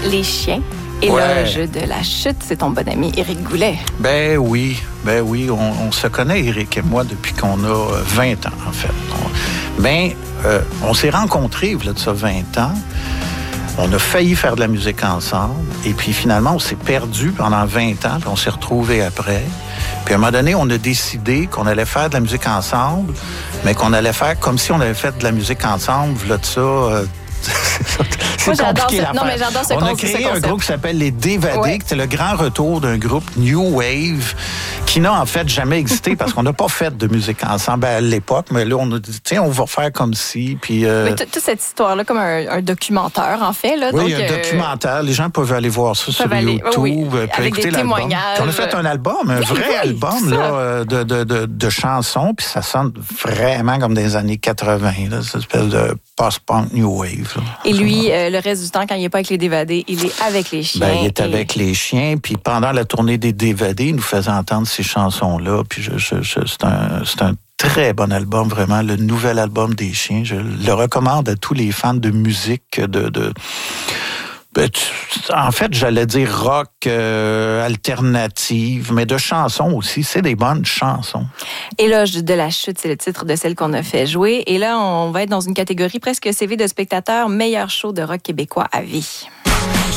Les Chiens. Éloge de la chute, c'est ton bon ami Éric Goulet. Ben oui, on se connaît, Éric et moi, depuis qu'on a 20 ans, en fait. On s'est rencontrés, il y a de ça 20 ans. On a failli faire de la musique ensemble. Et puis, finalement, on s'est perdu pendant 20 ans. Puis on s'est retrouvés après. Puis, à un moment donné, on a décidé qu'on allait faire de la musique ensemble, mais qu'on allait faire comme si on avait fait de la musique ensemble. Là de ça... Moi, j'adore ça. Non, mais j'adore ce concept. On a créé un groupe qui s'appelle Les Dévadés, qui était le grand retour d'un groupe New Wave qui n'a en fait jamais existé parce qu'on n'a pas fait de musique ensemble à l'époque. Mais là, on a dit, tiens, on va faire comme si. Puis, mais toute cette histoire-là, comme un documentaire, en fait. Là, oui, donc, un documentaire. Les gens peuvent aller voir ça sur YouTube. Avec des témoignages. On a fait un album, un vrai album là, de chansons. Puis ça sonne vraiment comme des années 80. Là, cette espèce de post-punk New Wave. Là. Et lui, le reste du temps, quand il n'est pas avec les Dévadés, il est avec les chiens. Il est avec les chiens. Puis pendant la tournée des Dévadés, il nous faisait entendre ces chansons-là. Puis c'est un très bon album, vraiment. Le nouvel album des chiens. Je le recommande à tous les fans de musique, en fait, j'allais dire rock alternative, mais de chansons aussi. C'est des bonnes chansons. Éloge de la chute, c'est le titre de celle qu'on a fait jouer. Et là, on va être dans une catégorie presque CV de spectateur, meilleur show de rock québécois à vie.